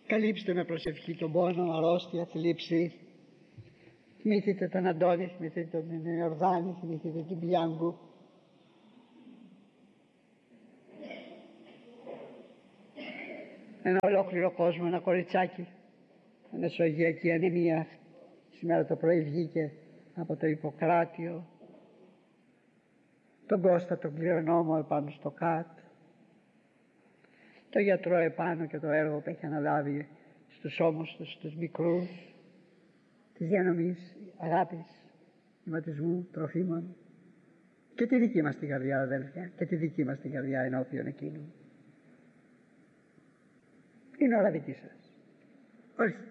Καλύψτε με προσευχή τον πόνο, αρρώστια, θλίψη. Θυμηθείτε τον Αντώνη, θυμηθείτε τον Ιορδάνη, θυμηθείτε την Πιάγκου. Ένα ολόκληρο κόσμο, ένα κοριτσάκι, ανεσογειακή ανεμία. Σήμερα το πρωί βγήκε από το Ιπποκράτιο. Τον Κώστα τον κληρονόμο επάνω στο ΚΑΤ. Το γιατρό επάνω και το έργο που έχει αναλάβει στους ώμους τους, στους μικρούς, της διανομής αγάπης, αιματισμού, τροφίμων. Και τη δική μας την καρδιά, αδέλφια, και τη δική μας την καρδιά ενώπιον εκείνου. Είναι ώρα δική σας. Ορίστε.